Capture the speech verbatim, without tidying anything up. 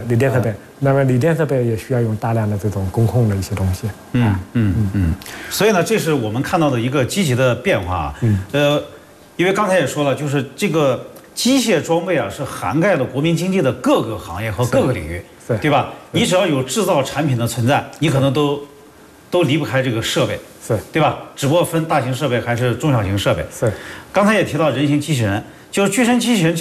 锂电设备。那么锂电设备也需要用大量的这种工控的一些东西。 嗯嗯嗯。所以呢，这是我们看到的一个积极的变化啊。嗯。呃，因为刚才也说了，就是这个机械装备啊，是涵盖了国民经济的各个行业和各个领域，对吧？你只要有制造产品的存在，你可能都都离不开这个设备， 是对吧？只不过分大型设备还是中小型设备。 是。 刚才也提到人形机器人，就是巨神机器人。